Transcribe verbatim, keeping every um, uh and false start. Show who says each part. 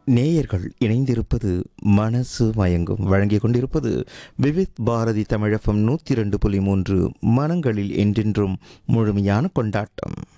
Speaker 1: நேயர்கள் இணைந்திருப்பது மனசு மயங்கும் வழங்கிக் கொண்டிருப்பது விவித் பாரதி தமிழகம் நூற்றி இரண்டு புள்ளி மூன்று மனங்களில் என்றென்றும் முழுமையான கொண்டாட்டம்.